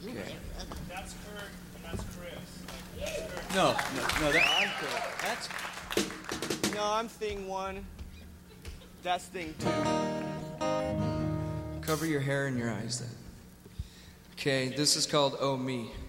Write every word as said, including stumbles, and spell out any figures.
Okay. That's Kurt and that's Chris. Like, that's Kurt. No, no, no. That, I'm Kurt. that's No, I'm thing one. That's thing two. cover your hair and your eyes then. Okay, this is called Oh Me.